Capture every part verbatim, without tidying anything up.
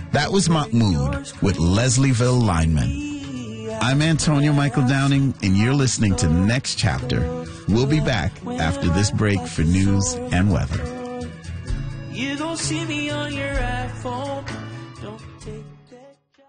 That was Mahmoud with Leslieville Lineman. I'm Antonio Michael Downing, and you're listening to Next Chapter. We'll be back after this break for news and weather. You don't see me on your iPhone. Don't take that job.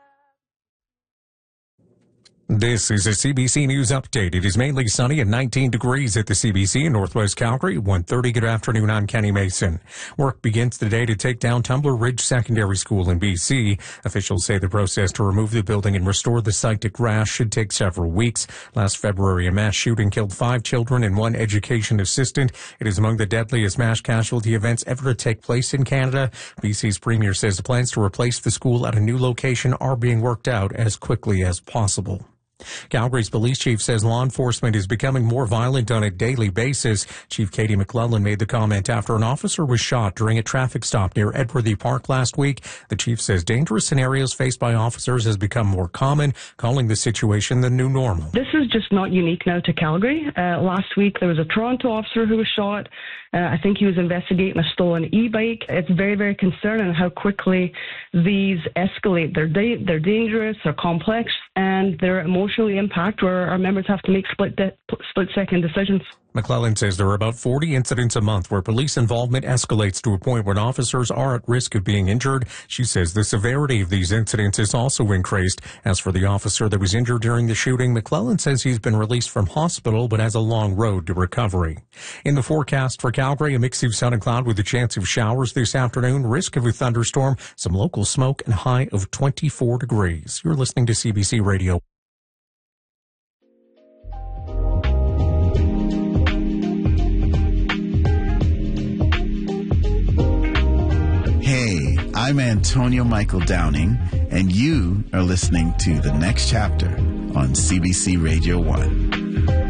This is a C B C News Update. It is mainly sunny and nineteen degrees at the C B C in Northwest Calgary. one thirty, good afternoon. I'm Kenny Mason. Work begins today to take down Tumbler Ridge Secondary School in B C. Officials say the process to remove the building and restore the site to grass should take several weeks. Last February, a mass shooting killed five children and one education assistant. It is among the deadliest mass casualty events ever to take place in Canada. B C's premier says the plans to replace the school at a new location are being worked out as quickly as possible. Calgary's police chief says law enforcement is becoming more violent on a daily basis. Chief Katie McClellan made the comment after an officer was shot during a traffic stop near Edworthy Park last week. The chief says dangerous scenarios faced by officers has become more common, calling the situation the new normal. This is just not unique now to Calgary. Uh, last week there was a Toronto officer who was shot. Uh, I think he was investigating a stolen e-bike. It's very, very concerning how quickly these escalate. They're da- they're dangerous, they're complex, and they're emotionally impact where our members have to make split de- split-second decisions. McClellan says there are about forty incidents a month where police involvement escalates to a point when officers are at risk of being injured. She says the severity of these incidents is also increased. As for the officer that was injured during the shooting, McClellan says he's been released from hospital but has a long road to recovery. In the forecast for Calgary, a mix of sun and cloud with a chance of showers this afternoon, risk of a thunderstorm, some local smoke, and a high of twenty-four degrees. You're listening to C B C Radio. Hey, I'm Antonio Michael Downing, and you are listening to The Next Chapter on C B C Radio one.